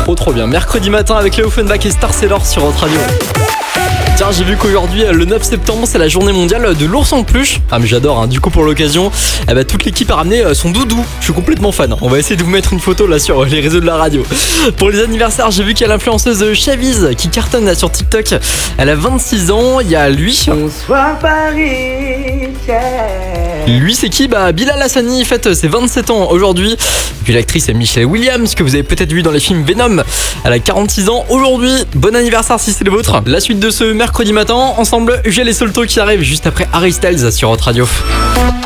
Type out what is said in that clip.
Trop bien. Mercredi matin avec Léo Offenbach et Star Sailor sur Hot Radio. Tiens, j'ai vu qu'aujourd'hui, le 9 septembre, c'est la journée mondiale de l'ours en peluche. Ah mais j'adore, hein. Du coup pour l'occasion, toute l'équipe a ramené son doudou. Je suis complètement fan. On va essayer de vous mettre une photo là sur les réseaux de la radio. Pour les anniversaires, j'ai vu qu'il y a l'influenceuse Chaviz qui cartonne là sur TikTok. Elle a 26 ans, il y a lui. Bonsoir Paris, yeah. Lui c'est qui ? Bilal Hassani fête ses 27 ans aujourd'hui. Et puis l'actrice Michelle Williams que vous avez peut-être vu dans les films Venom. Elle a 46 ans aujourd'hui. Bon anniversaire si c'est le vôtre. La suite de ce mercredi matin, ensemble, j'ai les Solto qui arrivent juste après Harry Styles sur Hot Radio.